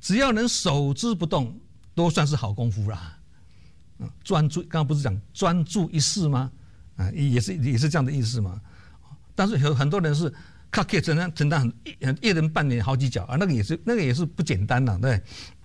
只要能守之不动，都算是好功夫啦。专注，刚刚不是讲专注一事吗？也是这样的意思嘛。但是有很多人是可以承担一人半年好几角啊，那个也是不简单了，对。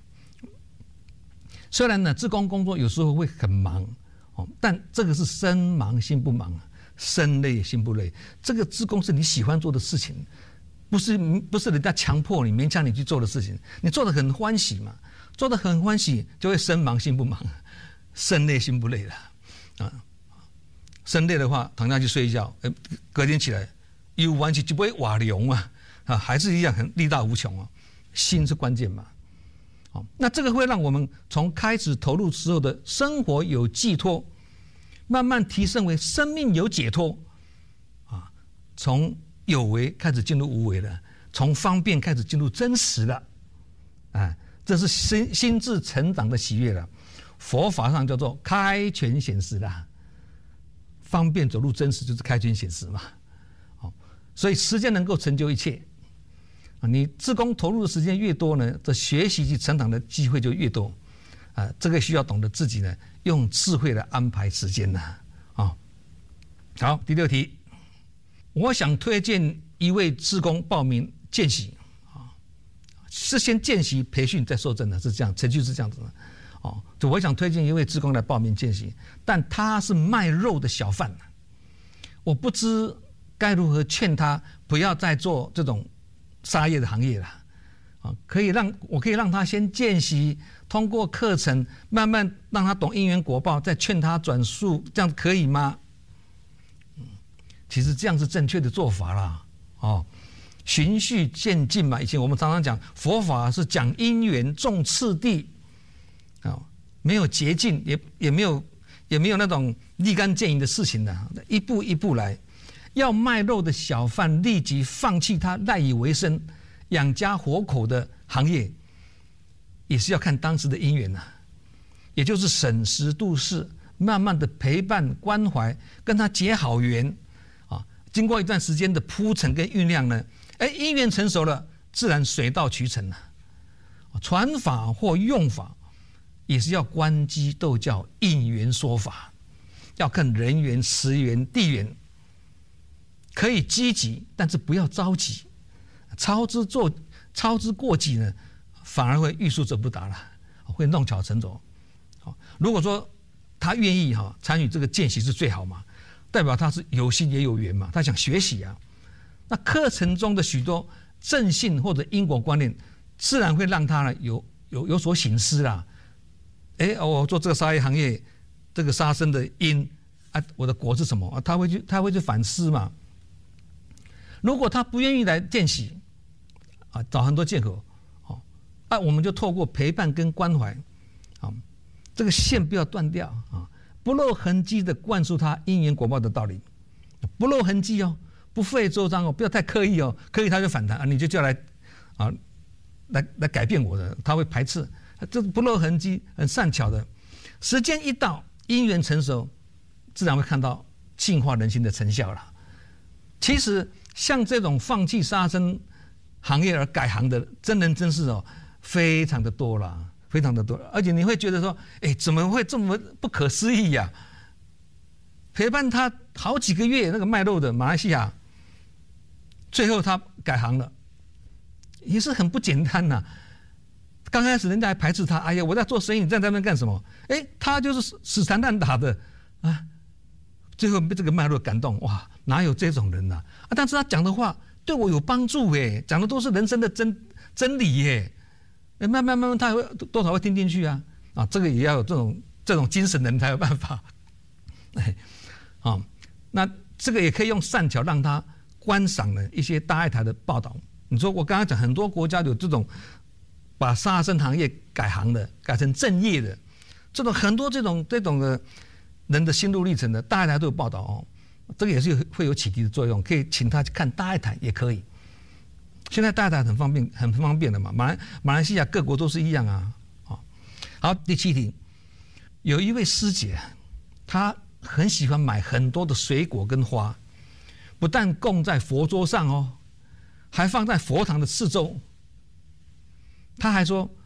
虽然呢，志工工作有时候会很忙，但这个是身忙心不忙，身累心不累。这个志工是你喜欢做的事情，不是人家强迫你、勉强你去做的事情，你做得很欢喜嘛，做得很欢喜就会身忙心不忙，身累心不累了啊。身累的话，躺下去睡一觉，隔天起来又完全就不会瓦凉啊，还是一样很力大无穷啊。心是关键嘛。那这个会让我们从开始投入之后的生活有寄托，慢慢提升为生命有解脱，从有为开始进入无为了，从方便开始进入真实了，这是心智成长的喜悦了。佛法上叫做开权显实啦，方便走入真实就是开权显实嘛。所以时间能够成就一切。你志工投入的时间越多呢，这学习及成长的机会就越多，这个需要懂得自己呢，用智慧来安排时间呢，好，第6题，我想推荐一位志工报名见习，是先见习培训再受证的，是这样，程序是这样子的，就我想推荐一位志工来报名见习，但他是卖肉的小贩，我不知该如何劝他不要再做这种杀业的行业了，我可以让他先见习，通过课程慢慢让他懂因缘果报，再劝他转述，这样可以吗？其实这样是正确的做法啦，循序渐进嘛。以前我们常常讲佛法是讲因缘重次第，没有捷径，也没有那种立竿见影的事情的，一步一步来。要卖肉的小贩立即放弃他赖以为生、养家活口的行业，也是要看当时的因缘也就是审时度势，慢慢的陪伴关怀，跟他结好缘经过一段时间的铺陈跟酝酿呢，因缘成熟了，自然水到渠成了。传法或用法，也是要观机斗教、应缘说法，要看人缘、时缘、地缘。可以积极，但是不要着急，操之过急呢，反而会欲速则不达了，会弄巧成拙。如果说他愿意参与这个见习是最好嘛，代表他是有心也有缘嘛，他想学习啊。那课程中的许多正信或者因果观念，自然会让他呢有所省思啦。我做这个杀业行业，这个杀生的因我的果是什么他会去反思嘛。如果他不愿意来见习，找很多借口，我们就透过陪伴跟关怀，这个线不要断掉不露痕迹的灌输他因缘果报的道理，不露痕迹不费周章不要太刻意刻意他就反弹你就叫来改变我的，他会排斥，这不露痕迹，很善巧的，时间一到，因缘成熟，自然会看到净化人心的成效了。其实像这种放弃杀生行业而改行的真人真事非常的多啦，非常的多，而且你会觉得说，怎么会这么不可思议呀？陪伴他好几个月，那个卖肉的马来西亚，最后他改行了，也是很不简单呐。刚开始人家还排斥他，哎呀，我在做生意，你在那边干什么？他就是死缠烂打的最后被这个卖肉感动，哇！哪有这种人但是他讲的话对我有帮助讲的都是人生的真理慢慢他会多少会听进去这个也要有这种精神的人才有办法那这个也可以用善巧让他观赏了一些大爱台的报道。你说我刚刚讲很多国家有这种把杀生行业改行的，改成正业的，很多这种的人的心路历程的大爱台都有报道这个也是会有启迪的作用，可以请他去看大爱台也可以。现在大爱台很方便的嘛，马来西亚各国都是一样好，第7题，有一位师姐，她很喜欢买很多的水果跟花，不但供在佛桌上还放在佛堂的四周。她还说